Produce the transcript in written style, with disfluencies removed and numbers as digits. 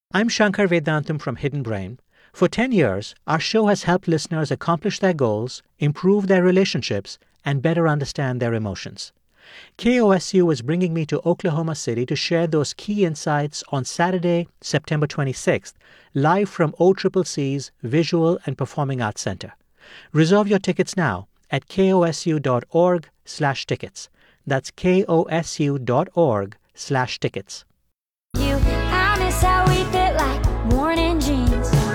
I'm Shankar Vedantam from Hidden Brain. For 10 years, our show has helped listeners accomplish their goals, improve their relationships, and better understand their emotions. KOSU is bringing me to Oklahoma City to share those key insights on Saturday, September 26th, live from OCCC's Visual and Performing Arts Center. Reserve your tickets now at kosu.org/tickets. That's kosu.org/tickets.